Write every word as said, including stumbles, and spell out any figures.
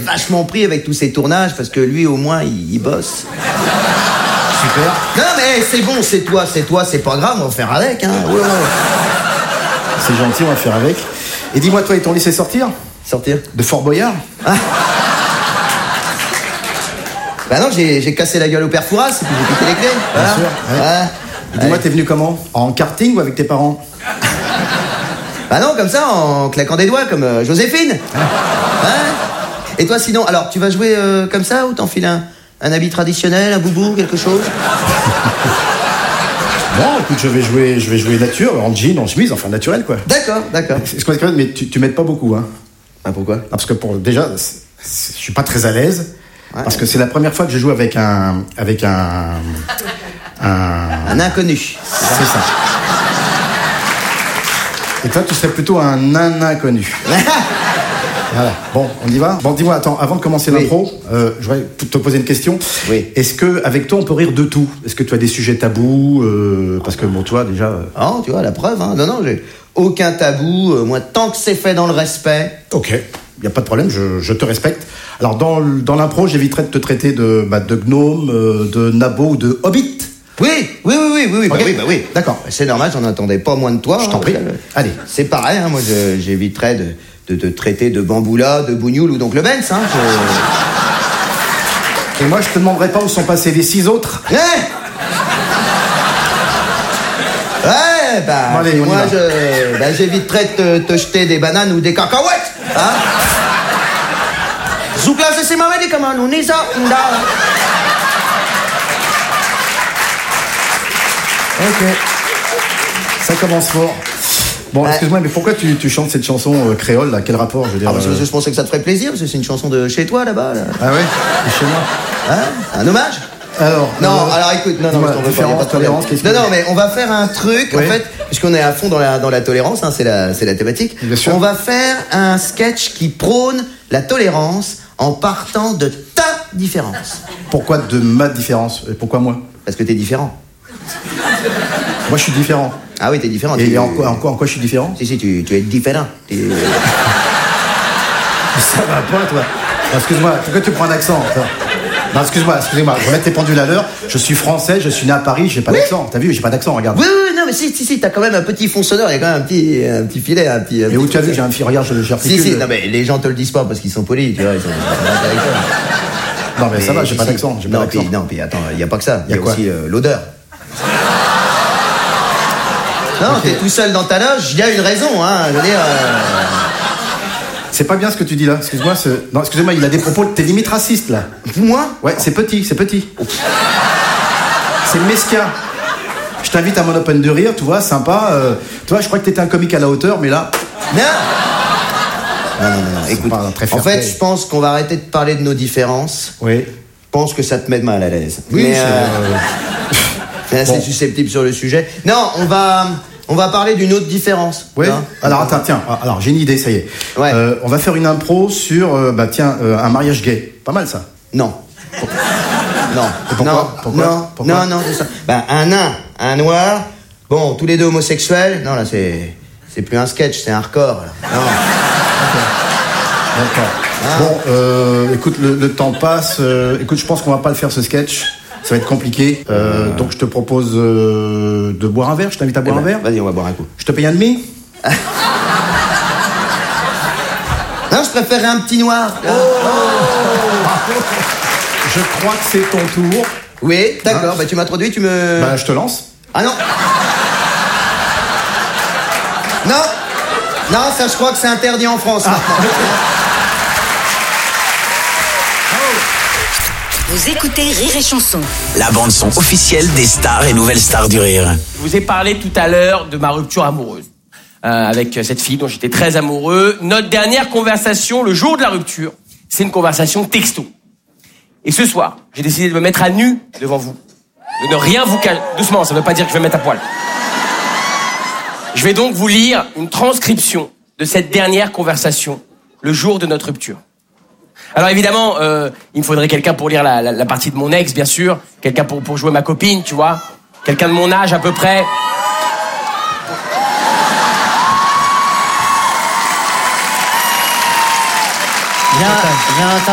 vachement pris avec tous ces tournages parce que lui, au moins, il, il bosse. Super. Non, mais c'est bon, c'est toi, c'est toi, c'est pas grave, on va faire avec, hein. Ouais, ouais. C'est gentil, on va faire avec. Et dis-moi, toi, et ton lycée sortir ? Sortir ? De Fort Boyard ? Ah. Bah non, j'ai, j'ai cassé la gueule au père Fouras et puis j'ai piqué les clés. Voilà. Bien sûr. Ouais. Ouais. Et dis-moi, Ouais. t'es venu comment ? En karting ou avec tes parents ? Bah non, comme ça, en claquant des doigts, comme euh, Joséphine. Hein ? Et toi, sinon, alors, tu vas jouer euh, comme ça ou t'enfiles un, un habit traditionnel, un boubou, quelque chose ? Non, écoute, je vais jouer, je vais jouer nature, en jean, en chemise, enfin naturel, quoi. D'accord, d'accord. C'est quoi, mais tu, tu m'aides pas beaucoup, hein. Ah, pourquoi ? Ah, parce que pour déjà, c'est- c'est- je suis pas très à l'aise, Ouais. parce que c'est la première fois que je joue avec un, avec un, un, Un inconnu. c'est ça. Et toi, tu serais plutôt un nain inconnu. Voilà. Bon, on y va. Bon, dis-moi, attends, avant de commencer Oui. l'impro, euh, je voudrais te poser une question. Oui. Est-ce que avec toi, on peut rire de tout ? Est-ce que tu as des sujets tabous euh, Parce que bon, toi, déjà. euh, Oh, tu vois, la preuve, hein. Non, non, j'ai aucun tabou. Euh, moi, tant que c'est fait dans le respect. Ok, il n'y a pas de problème, je, je te respecte. Alors, dans, l- dans l'impro, j'éviterai de te traiter de, bah, de gnome, euh, de nabo ou de hobbit. Oui, oui, oui, oui, oui, oui, bah Ok. oui, bah oui. D'accord. C'est normal, j'en attendais pas moins de toi. Je t'en hein. prie. Allez. C'est pareil, hein. Moi, je- j'éviterais de, de te traiter de bamboula, de bougnoul ou d'oncle Benz, hein. Je... Et moi, je te demanderai pas où sont passés les six autres. Ouais Ouais, bah, Bon, allez, on y moi, va. je, bah, j'éviterais de te, te jeter des bananes ou des cacahuètes, hein. Zoukla, c'est ma médicament, on est ça, on a. Ok. Ça commence fort. Bon, Ouais. excuse-moi, mais pourquoi tu, tu chantes cette chanson euh, créole, là ? Quel rapport, je veux dire Ah, parce que euh, je pensais que ça te ferait plaisir, parce que c'est une chanson de chez toi, là-bas, là. Ah ouais C'est chez moi. Hein? Un hommage? Alors. Non, euh, alors écoute, non, non, dis-moi, je t'en veux pas, y a différence, pas de problème. tolérance, qu'est-ce Non, que- non, mais on va faire un truc, Oui. en fait, puisqu'on est à fond dans la, dans la tolérance, hein, c'est la, c'est la thématique. Bien sûr. On va faire un sketch qui prône la tolérance en partant de ta différence. Pourquoi de ma différence ? Et pourquoi moi ? Parce que t'es différent. Moi, je suis différent. Ah oui, t'es différent. Et tu- en quoi, en quoi, en quoi je suis différent ? Si, si, tu, tu es différent. T'es- Ça va pas, toi. Non, excuse-moi, pourquoi tu prends un accent toi ? Non, excuse-moi, excusez-moi, je vais mettre tes pendules à l'heure. Je suis français, je suis né à Paris, j'ai pas Oui. d'accent. T'as vu, j'ai pas d'accent, regarde. Oui, oui, non, mais si, si, si, t'as quand même un petit fond sonore, il y a quand même un petit, un petit filet, un petit. un Et où petit tu as vu, truc. j'ai un fil, regarde, je Si, j'articule. si, non, mais les gens te le disent pas parce qu'ils sont polis, tu vois. Ils sont... avec toi. Non, mais ça va, j'ai si, pas si. d'accent, j'ai pas Non, d'accent. puis, non, puis attends, il y a pas que ça. Il y Y a, a quoi aussi euh, l'odeur. Non, t'es tout seul dans ta loge, il y a une raison, hein. Je veux dire. euh, C'est pas bien ce que tu dis là, excuse-moi. ce- Non, excusez-moi, il a des propos, t'es limite raciste là. Moi Ouais, c'est petit, c'est petit. C'est mesquin. Je t'invite à mon open de rire, tu vois, sympa. euh, Tu vois, je crois que t'étais un comique à la hauteur, mais là. Non Non, non, non, non. Écoute, pas un très en fair fait, play. je pense qu'on va arrêter de parler de nos différences. Oui. Je pense que ça te met de mal à l'aise. Oui, Mais, c'est, euh, euh, t'es assez bon. susceptible sur le sujet. Non, on va, on va parler d'une autre différence. Oui. Hein. Alors attends, tiens. Alors j'ai une idée, ça y est. Ouais. Euh, on va faire une impro sur, euh, bah tiens, euh, un mariage gay. Pas mal ça. Non. Non. Et pourquoi Non. Pourquoi non. Pourquoi non, non, c'est ça. Ben, un nain, un noir. Bon, tous les deux homosexuels. Non, là, c'est, c'est plus un sketch, c'est un hardcore. là. Non. D'accord. Ah. Bon, euh, écoute, le, le temps passe. euh, écoute, je pense qu'on va pas le faire ce sketch. Ça va être compliqué. Euh, Donc je te propose euh, de boire un verre. Je t'invite à boire Eh ben, un verre. Vas-y, on va boire un coup. Je te paye un demi. Non, je préférerais un petit noir. Je crois que c'est ton tour. Oui, d'accord. Bah, tu m'introduis, tu me. Bah, je te lance. Ah non. Non. Non, ça, je crois que c'est interdit en France. maintenant. Vous écoutez Rire et Chanson. La bande-son officielle des stars et nouvelles stars du rire. Je vous ai parlé tout à l'heure de ma rupture amoureuse euh, avec cette fille dont j'étais très amoureux. Notre dernière conversation, le jour de la rupture, c'est une conversation texto. Et ce soir, j'ai décidé de me mettre à nu devant vous. De ne rien vous cacher. Doucement, ça ne veut pas dire que je vais me mettre à poil. Je vais donc vous lire une transcription de cette dernière conversation, le jour de notre rupture. Alors évidemment, euh, il me faudrait quelqu'un pour lire la, la, la partie de mon ex, bien sûr. Quelqu'un pour, pour jouer ma copine, tu vois. Quelqu'un de mon âge à peu près. Viens, viens,